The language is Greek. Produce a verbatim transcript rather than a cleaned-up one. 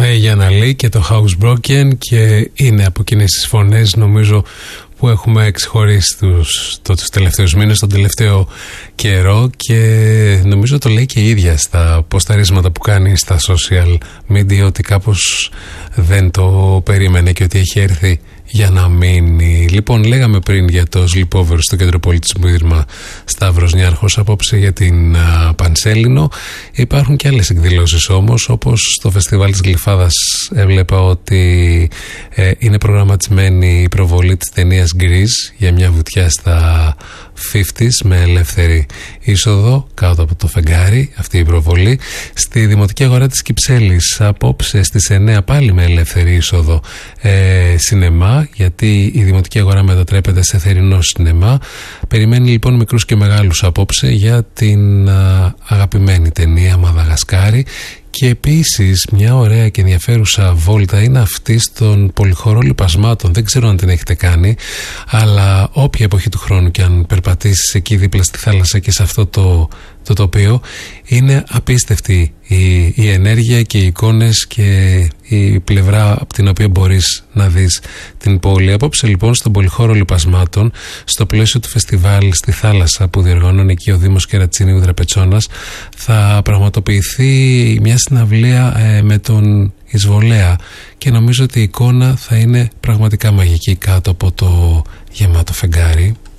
Γιάννα Λί και το Housebroken, και είναι από εκείνες τις φωνές νομίζω που έχουμε ξεχωρίσει τους, το, τους τελευταίους μήνες, τον τελευταίο καιρό, και νομίζω το λέει και η ίδια στα ποσταρίσματα που κάνει στα social media ότι κάπως δεν το περίμενε και ότι έχει έρθει για να μείνει. Λοιπόν, λέγαμε πριν για το Sleepover στο Κέντρο Πολιτισμού Ίδρυμα Σταύρος Νιάρχος, απόψε για την α, Πανσέλινο. Υπάρχουν και άλλες εκδηλώσεις όμως, όπως στο φεστιβάλ της Γλυφάδας έβλεπα ότι ε, είναι προγραμματισμένη η προβολή της ταινίας Grease για μια βουτιά στα πενήντα με ελεύθερη είσοδο κάτω από το φεγγάρι, αυτή η προβολή. Στη Δημοτική Αγορά της Κυψέλης απόψε στις εννιά πάλι με ελεύθερη είσοδο ε, σινεμά, γιατί η Δημοτική Αγορά μετατρέπεται σε θερινό σινεμά. Περιμένει λοιπόν μικρούς και μεγάλους απόψε για την α, αγαπημένη ταινία Μαδαγασκάρη. Και επίσης μια ωραία και ενδιαφέρουσα βόλτα είναι αυτή στον πολυχώρο Λιπασμάτων. Δεν ξέρω αν την έχετε κάνει, αλλά όποια εποχή του χρόνου και αν περπατήσεις εκεί δίπλα στη θάλασσα και σε αυτό το, το τοπίο, είναι απίστευτη η, η ενέργεια και οι εικόνες και η πλευρά από την οποία μπορείς να δεις την πόλη. Απόψε λοιπόν στον πολυχώρο Λιπασμάτων, στο πλαίσιο του φεστιβάλ στη θάλασσα που διοργανώνει εκεί ο Δήμος Κερατσίνιου Δραπετσόνας, θα πραγματοποιηθεί μια συναυλία ε, με τον Εισβολέα, και νομίζω ότι η εικόνα θα είναι πραγματικά μαγική κάτω από το γεμάτο φεγγάρι.